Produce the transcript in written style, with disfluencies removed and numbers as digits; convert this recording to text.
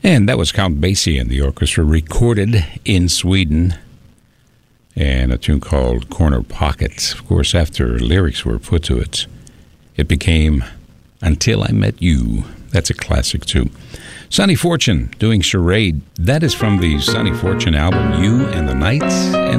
And that was Count Basie and the orchestra, recorded in Sweden, and a tune called Corner Pockets. Of course, after lyrics were put to it, it became Until I Met You. That's a classic, too. Sonny Fortune doing Charade. That is from the Sonny Fortune album, You and the Night.